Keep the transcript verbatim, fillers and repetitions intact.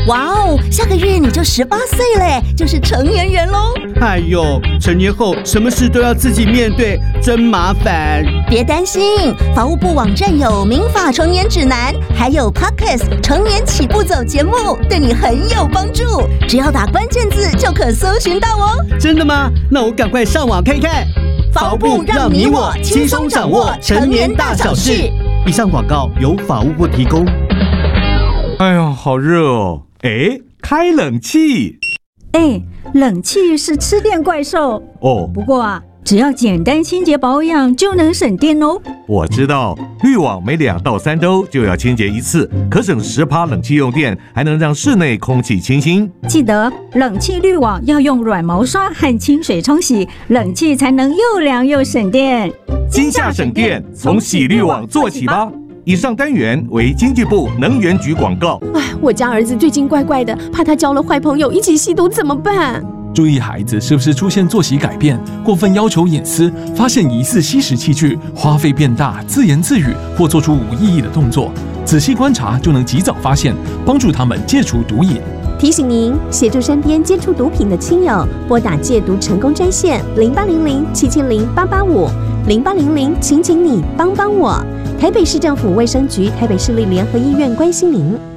哇哦，下个月你就十八岁嘞，就是成年人喽。 哎呦，成年后什么事都要自己面对，真麻烦。 别担心，法务部网站有民法成年指南，还有 Podcast 成年起步走节目，对你很有帮助。只要打关键字就可搜寻到哦。 真的吗？那我赶快上网看看。 法务部让你我轻松掌握成年大小事。 以上广告由法务部提供。 哎呀，好热哦！哎，开冷气。 哎，冷气是吃电怪兽哦。 不过啊，只要简单清洁保养就能省电哦。 我知道，滤网每两到三周就要清洁一次，可省十趴冷气用电，还能让室内空气清新。 记得冷气滤网要用软毛刷和清水冲洗，冷气才能又凉又省电。 今夏省电，从洗滤网做起吧。以上单元为经济部能源局广告。 哎，我家儿子最近怪怪的，怕他交了坏朋友一起吸毒怎么办？ 注意孩子是不是出现作息改变、过分要求隐私、发现疑似吸食器具、花费变大、自言自语或做出无意义的动作，仔细观察就能及早发现，帮助他们戒除毒瘾。 提醒您，协助身边接触毒品的亲友，拨打戒毒成功专线零八零零七七零八八五零八零零，请请你帮帮我。台北市政府卫生局、台北市立联合医院关心您。